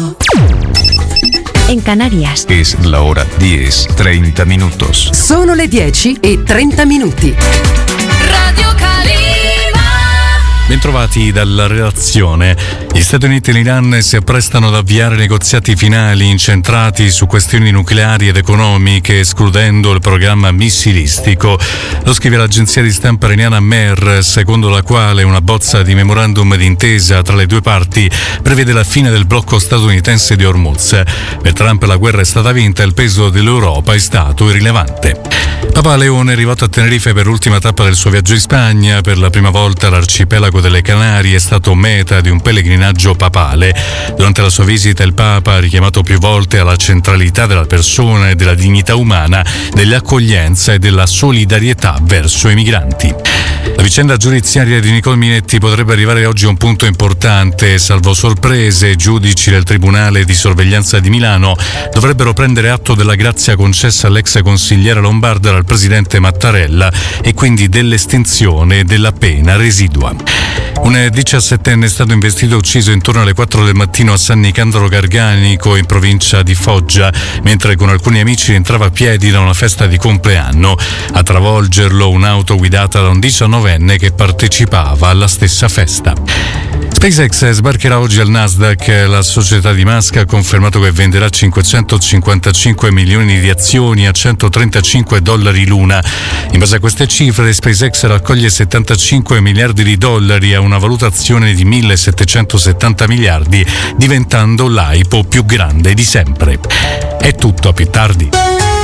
En Canarias. Es la hora 10:30 minutos. Sono le 10:30. Radio Calima. Bentrovati dalla redazione. Gli Stati Uniti e l'Iran si apprestano ad avviare negoziati finali incentrati su questioni nucleari ed economiche, escludendo il programma missilistico. Lo scrive l'agenzia di stampa iraniana Mer, secondo la quale una bozza di memorandum d'intesa tra le due parti prevede la fine del blocco statunitense di Hormuz. Per Trump la guerra è stata vinta e il peso dell'Europa è stato irrilevante. Papa Leone è arrivato a Tenerife per l'ultima tappa del suo viaggio in Spagna. Per la prima volta l'arcipelago delle Canarie è stato meta di un pellegrinaggio papale. Durante la sua visita il Papa ha richiamato più volte alla centralità della persona e della dignità umana, dell'accoglienza e della solidarietà verso i migranti. La vicenda giudiziaria di Nicole Minetti potrebbe arrivare oggi a un punto importante. Salvo sorprese, i giudici del Tribunale di Sorveglianza di Milano dovrebbero prendere atto della grazia concessa all'ex consigliere lombarda dal presidente Mattarella e quindi dell'estinzione della pena residua. Un 17enne è stato investito e ucciso intorno alle 4 del mattino a San Nicandro Garganico, in provincia di Foggia, mentre con alcuni amici rientrava a piedi da una festa di compleanno. A travolgerlo un'auto guidata da un 19enne che partecipava alla stessa festa. SpaceX sbarcherà oggi al Nasdaq. La società di Musk ha confermato che venderà 555 milioni di azioni a $135 l'una. In base a queste cifre, SpaceX raccoglie 75 miliardi di dollari a una valutazione di 1.770 miliardi, diventando l'IPO più grande di sempre. È tutto, a più tardi.